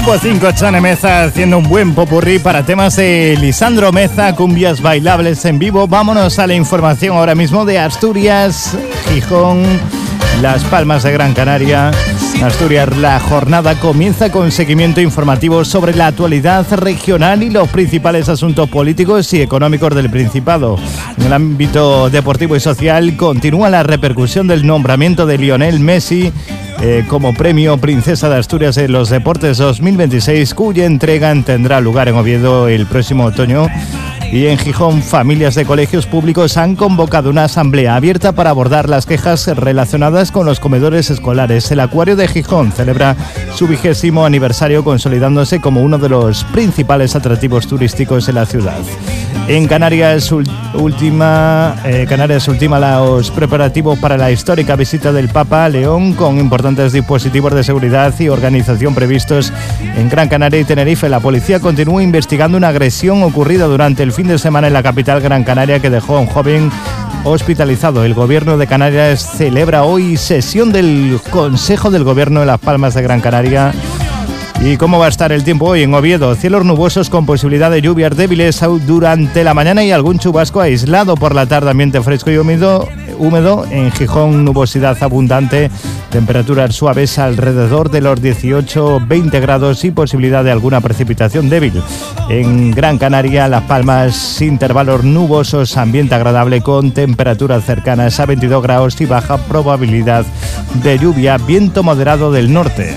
Grupo 5 Chane Meza haciendo un buen popurrí para temas de Lisandro Meza, cumbias bailables en vivo. Vámonos a la información ahora mismo de Asturias, Gijón, Las Palmas de Gran Canaria. Asturias, la jornada comienza con seguimiento informativo sobre la actualidad regional y los principales asuntos políticos y económicos del Principado. En el ámbito deportivo y social continúa la repercusión del nombramiento de Lionel Messi como premio Princesa de Asturias en los Deportes 2026, cuya entrega tendrá lugar en Oviedo el próximo otoño. Y en Gijón, familias de colegios públicos han convocado una asamblea abierta para abordar las quejas relacionadas con los comedores escolares. El Acuario de Gijón celebra su 20º aniversario, consolidándose como uno de los principales atractivos turísticos en la ciudad. En Canarias ultima los preparativos para la histórica visita del Papa a León, con importantes dispositivos de seguridad y organización previstos en Gran Canaria y Tenerife. La policía continúa investigando una agresión ocurrida durante el fin de semana en la capital Gran Canaria que dejó a un joven hospitalizado. El Gobierno de Canarias celebra hoy sesión del Consejo del Gobierno de Las Palmas de Gran Canaria. ¿Y cómo va a estar el tiempo hoy en Oviedo? Cielos nubosos con posibilidad de lluvias débiles durante la mañana y algún chubasco aislado por la tarde. Ambiente fresco y húmedo. En Gijón, nubosidad abundante. Temperaturas suaves alrededor de los 18-20 grados y posibilidad de alguna precipitación débil. En Gran Canaria, Las Palmas, intervalos nubosos, ambiente agradable con temperaturas cercanas a 22 grados y baja probabilidad de lluvia. Viento moderado del norte.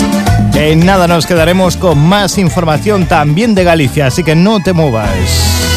En nada nos quedaremos con más información también de Galicia, así que no te muevas.